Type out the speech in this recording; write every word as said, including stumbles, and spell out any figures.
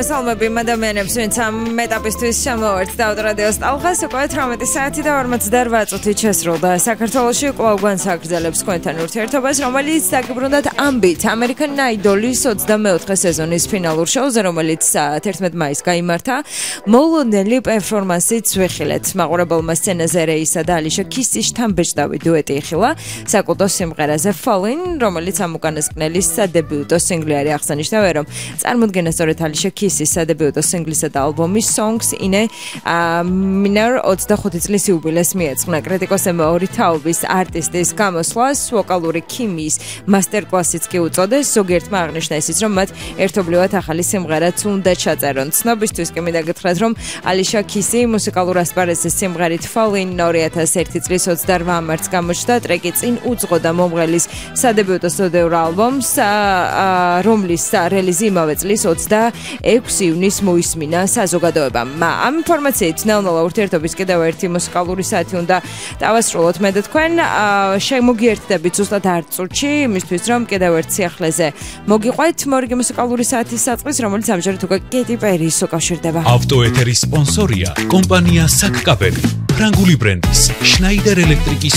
მოგესალმები იმ ადამიანებს, ვინც ამ ეტაპისთვის შემოვართ დაუტრადიოს ტალღას, უკვე ათორმეტი საათი და ორმოცდაორ წუთით შესრულდა. საქართველოში კვლავ განსაკრძალებს თქვენთან ურთიერთობას, რომელიც დაგიბრუნდათ ამბით American Idol-ის ოცდამეოთხე სეზონის ფინალურ შოუზე, რომელიც თერთმეტი მაისს გაიმართა. მოულოდნელი პერფორმანსით ვიხილეთ. მაყურებელმა სცენაზე რეისა და ალიშა ქისის შთამბეჭდავი დუეტი იხილა საკულტო სიმღერაზე Falling, რომელიც ამ უკანასკნელის სადებიუტო სინგლი არის. აღსანიშნავია, რომ წარმოდგენა სწორედ ალიშა ქისის სადებიუტო სინგლისა და ალბომის Songs in a Minor ოცდახუთი წლის იუბილეს მიეძღვნა. კრიტიკოსებმა ორი თაობის არტისტის გამოსვლას ვოკალური ქიმიის მასტერკლასიც კი უწოდეს. ზოგიერთმა აღნიშნა ისიც, რომ მათ ერთობლივად ახალი სიმღერაც უნდა ჩაწერონ. ცნობისთვის კი მინდა გითხრათ, რომ ალიშა ქისი მუსიკალურ ასპარეზის სიმღერით Falling ორი ათას ერთი წლის ოცდაორ მარტს გამოჩნდა. ტრეკი წინ უძღოდა მომღერლის სადებიუტო სტუდიურ ალბომს, რომლის რელიზი იმავე წლის ოცდაექვსი ივნისს მოისმინა საზოგადოებამ. ამ ინფორმაციით ნელ-ნელა ურთიერთობის კიდევ ერთი მუსიკალური საათი უნდა დავასრულოთ მე და თქვენ. შემოგიერთდებით ზუსტად არც წუთში, იმისთვის რომ კიდევ ერთ სიახლეზე მოგიყვეთ მორიგი მუსიკალური საათის საწყის, რომელიც ამჯერად უკვე კეტი პერის უკავშირდება. ავტოეთერის სპონსორია კომპანია საკკაპელი, ფრანგული ბრენდის Schneider Electric